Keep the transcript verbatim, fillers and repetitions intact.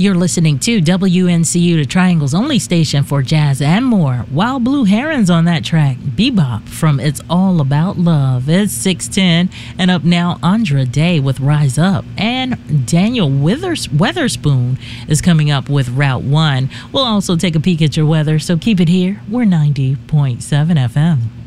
You're listening to W N C U, the Triangle's only station for jazz and more. Wild Blue Herons on that track, Bebop from It's All About Love. It's six ten, and up now, Andra Day with Rise Up, and Daniel Withers- Weatherspoon is coming up with Route one. We'll also take a peek at your weather, so keep it here. We're ninety point seven F M.